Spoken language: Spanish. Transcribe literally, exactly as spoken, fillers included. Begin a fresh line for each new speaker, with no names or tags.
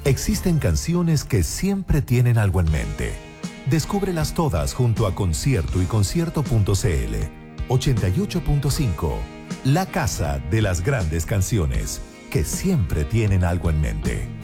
Existen canciones que siempre tienen algo en mente. Descúbrelas todas junto a Concierto y Concierto punto cl. ochenta y ocho punto cinco. La casa de las grandes canciones que siempre tienen algo en mente.